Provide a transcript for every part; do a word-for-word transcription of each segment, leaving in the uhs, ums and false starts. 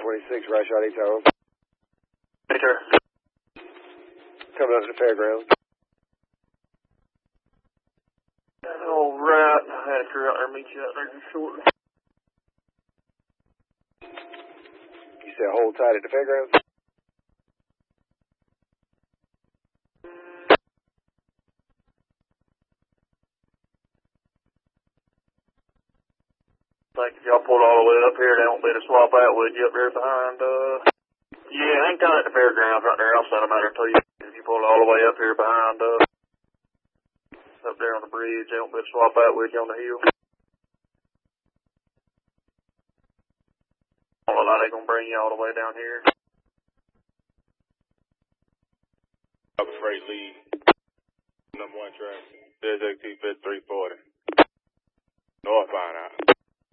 twenty-six, right shot, eight tower. Peter. Coming up to the fairgrounds. All right. I had a crew out there meet you out there just shortly. You said hold tight at the fairgrounds? Think if y'all pull all the way up here, they won't be to swap out with you up there behind, uh... Yeah, hang down at the fairgrounds right there. I'll send them out there to you. If you pull all the way up here behind, uh... up there on the bridge, they won't be to swap out with you on the hill. I don't know how they gonna bring you all the way down here. I'm afraid lead. Number one track. There's X T fit three forty. Northbound out.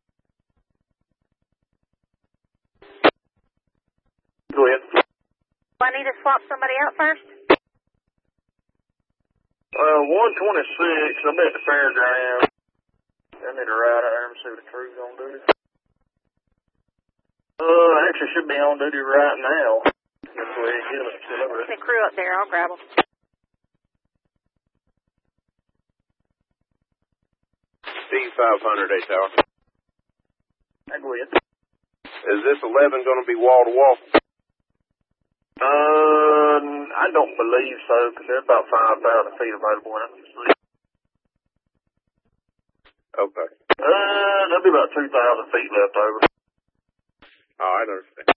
Go ahead. Do I need to swap somebody out first? Uh, one twenty-six, I'm at the fairground. I need to ride out there and see what the crew's on duty. Uh, actually should be on duty right now. That's the way it get them still over The crew up there, I'll grab them. Steve five hundred, eight tower. I go ahead. Is this eleven going to be wall to wall? Uh, I don't believe so, because there's about five thousand feet available in it. Okay. Uh, there'll be about two thousand feet left over. Oh, I understand.